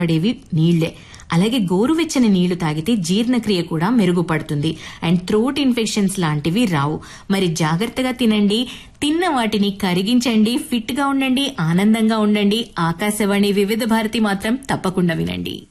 పడేవి నీళ్లే. అలాగే గోరువెచ్చని నీళ్లు తాగితే జీర్ణక్రియ కూడా మెరుగుపడుతుంది అండ్ థ్రోట్ ఇన్ఫెక్షన్స్ లాంటివి రావు. మరి జాగ్రత్తగా తినండి, తిన్న వాటిని కరిగించండి, ఫిట్ గా ఉండండి, ఆనందంగా ఉండండి. ఆకాశవాణి వివిధ భారతి మాత్రం తప్పకుండా వినండి.